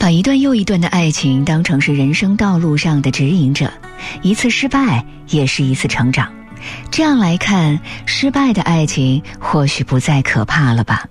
把一段又一段的爱情当成是人生道路上的指引者，一次失败也是一次成长。这样来看，失败的爱情或许不再可怕了吧。